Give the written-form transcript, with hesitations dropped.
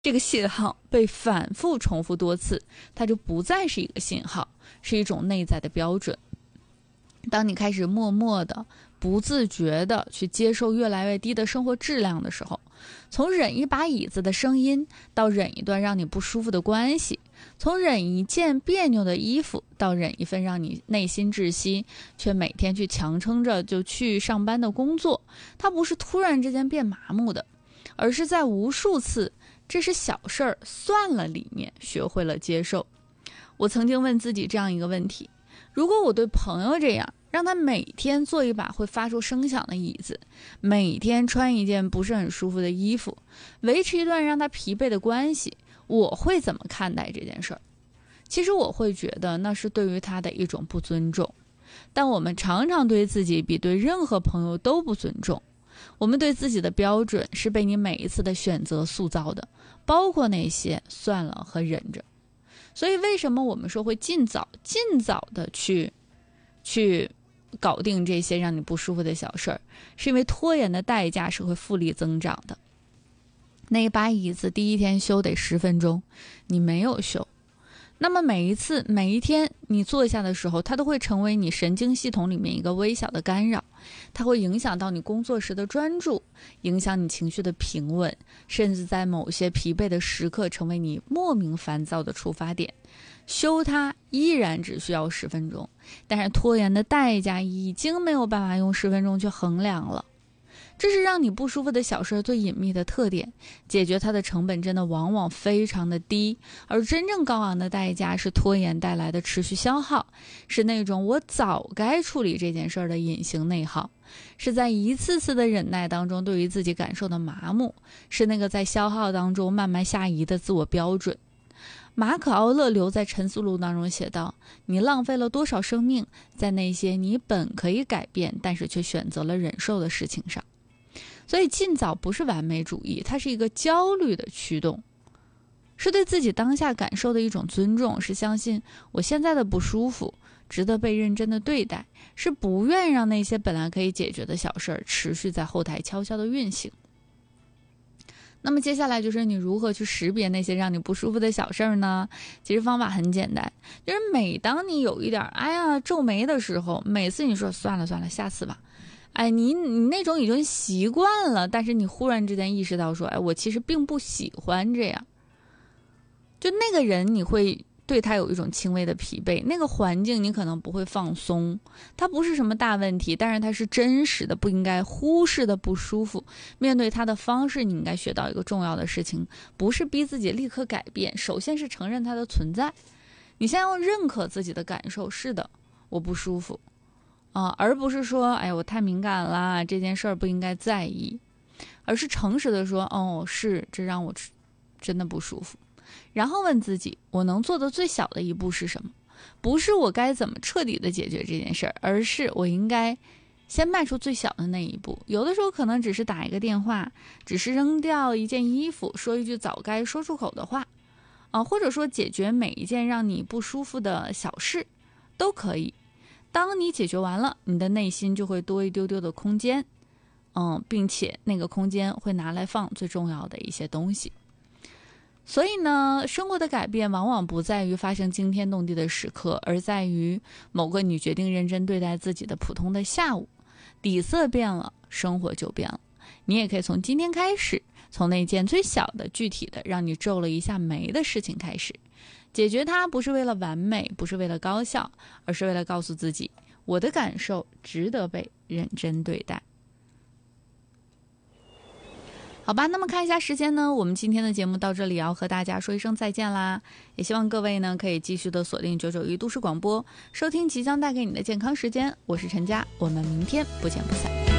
这个信号被反复重复多次，它就不再是一个信号，是一种内在的标准。当你开始默默的、不自觉的去接受越来越低的生活质量的时候，从忍一把椅子的声音到忍一段让你不舒服的关系，从忍一件别扭的衣服到忍一份让你内心窒息却每天去强撑着就去上班的工作，它不是突然之间变麻木的，而是在无数次这是小事儿算了里面学会了接受。我曾经问自己这样一个问题，如果我对朋友这样，让他每天坐一把会发出声响的椅子，每天穿一件不是很舒服的衣服，维持一段让他疲惫的关系，我会怎么看待这件事儿？其实我会觉得那是对于他的一种不尊重。但我们常常对自己比对任何朋友都不尊重，我们对自己的标准是被你每一次的选择塑造的，包括那些算了和忍着。所以为什么我们说会尽早的去搞定这些让你不舒服的小事儿，是因为拖延的代价是会复利增长的。那把椅子第一天修得10分钟，你没有修，那么每一天你坐下的时候，它都会成为你神经系统里面一个微小的干扰，它会影响到你工作时的专注，影响你情绪的平稳，甚至在某些疲惫的时刻成为你莫名烦躁的触发点。修它依然只需要10分钟，但是拖延的代价已经没有办法用10分钟去衡量了。这是让你不舒服的小事最隐秘的特点，解决它的成本真的往往非常的低，而真正高昂的代价是拖延带来的持续消耗，是那种我早该处理这件事的隐形内耗，是在一次次的忍耐当中对于自己感受的麻木，是那个在消耗当中慢慢下移的自我标准。马可·奥勒留在《沉思录》当中写道，你浪费了多少生命在那些你本可以改变但是却选择了忍受的事情上。所以尽早不是完美主义，它是一个焦虑的驱动，是对自己当下感受的一种尊重，是相信我现在的不舒服值得被认真的对待，是不愿让那些本来可以解决的小事儿持续在后台悄悄的运行。那么接下来就是你如何去识别那些让你不舒服的小事儿呢？其实方法很简单，就是每当你有一点皱眉的时候，每次你说算了下次吧，你那种已经习惯了，但是你忽然之间意识到说，我其实并不喜欢这样，就那个人你会对他有一种轻微的疲惫，那个环境你可能不会放松，它不是什么大问题，但是它是真实的，不应该忽视的不舒服。面对它的方式，你应该学到一个重要的事情，不是逼自己立刻改变，首先是承认它的存在。你先要认可自己的感受，是的，我不舒服而不是说我太敏感啦，这件事儿不应该在意，而是诚实的说是，这让我真的不舒服。然后问自己，我能做的最小的一步是什么？不是我该怎么彻底的解决这件事儿，而是我应该先迈出最小的那一步。有的时候可能只是打一个电话，只是扔掉一件衣服，说一句早该说出口的话或者说解决每一件让你不舒服的小事都可以。当你解决完了，你的内心就会多一丢丢的空间并且那个空间会拿来放最重要的一些东西。所以呢，生活的改变往往不在于发生惊天动地的时刻，而在于某个你决定认真对待自己的普通的下午。底色变了，生活就变了。你也可以从今天开始，从那件最小的具体的让你皱了一下眉的事情开始，解决它不是为了完美，不是为了高效，而是为了告诉自己，我的感受值得被认真对待。好吧，那么看一下时间呢，我们今天的节目到这里要和大家说一声再见啦，也希望各位呢可以继续的锁定991都市广播，收听即将带给你的健康时间。我是陈佳，我们明天不见不散。